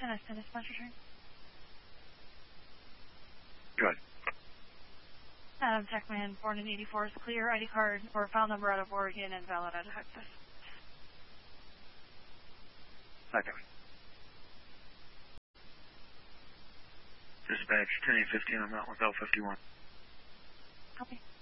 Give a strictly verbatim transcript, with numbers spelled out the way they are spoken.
Tennis, dispatcher train. Good. Adam Techman, born in eighty-four, is clear. I D card or file number out of Oregon and valid out of Texas. Second. Dispatch ten eight fifteen, I'm out with L fifty-one. Copy.